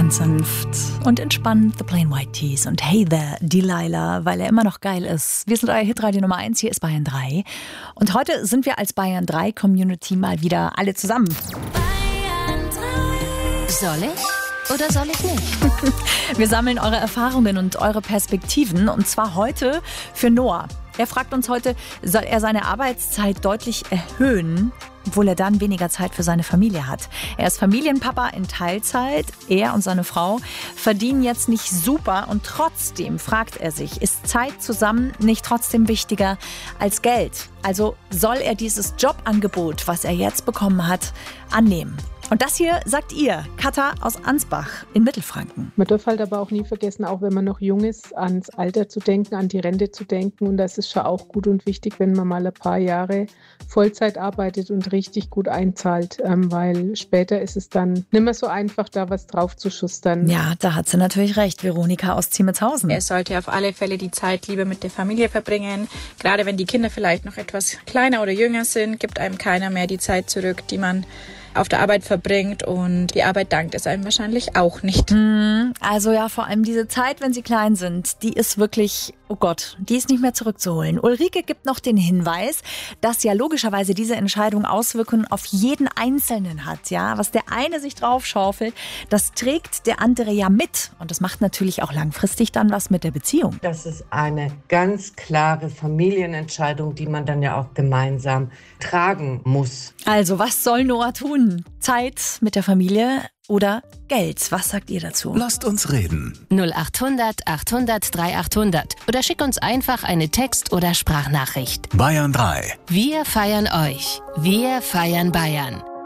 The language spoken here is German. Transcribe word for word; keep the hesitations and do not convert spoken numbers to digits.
Ganz sanft und entspannt The Plain White Tees und Hey There, Delilah, weil er immer noch geil ist. Wir sind euer Hitradio Nummer eins, hier ist Bayern drei. Und heute sind wir als Bayern drei Community mal wieder alle zusammen. Bayern drei. Soll ich oder soll ich nicht? Wir sammeln eure Erfahrungen und eure Perspektiven und zwar heute für Noah. Er fragt uns heute, soll er seine Arbeitszeit deutlich erhöhen, obwohl er dann weniger Zeit für seine Familie hat. Er ist Familienpapa in Teilzeit. Er und seine Frau verdienen jetzt nicht super und trotzdem fragt er sich, ist Zeit zusammen nicht trotzdem wichtiger als Geld? Also soll er dieses Jobangebot, was er jetzt bekommen hat, annehmen? Und das hier sagt ihr, Katha aus Ansbach in Mittelfranken. Man darf halt aber auch nie vergessen, auch wenn man noch jung ist, ans Alter zu denken, an die Rente zu denken. Und das ist schon auch gut und wichtig, wenn man mal ein paar Jahre Vollzeit arbeitet und richtig gut einzahlt, ähm, weil später ist es dann nicht mehr so einfach, da was drauf zu schustern. Ja, da hat sie natürlich recht, Veronika aus Ziemetshausen. Er sollte auf alle Fälle die Zeit lieber mit der Familie verbringen. Gerade wenn die Kinder vielleicht noch etwas kleiner oder jünger sind, gibt einem keiner mehr die Zeit zurück, die man auf der Arbeit verbringt und die Arbeit dankt es einem wahrscheinlich auch nicht. Also ja, vor allem diese Zeit, wenn sie klein sind, die ist wirklich, oh Gott, die ist nicht mehr zurückzuholen. Ulrike gibt noch den Hinweis, dass ja logischerweise diese Entscheidung Auswirkungen auf jeden Einzelnen hat. Ja, was der eine sich draufschaufelt, das trägt der andere ja mit. Und das macht natürlich auch langfristig dann was mit der Beziehung. Das ist eine ganz klare Familienentscheidung, die man dann ja auch gemeinsam tragen muss. Also, was soll Noah tun? Zeit mit der Familie oder Geld? Was sagt ihr dazu? Lasst uns reden. null achthundert achthundert achthundert oder schick uns einfach eine Text- oder Sprachnachricht. Bayern drei. Wir feiern euch. Wir feiern Bayern.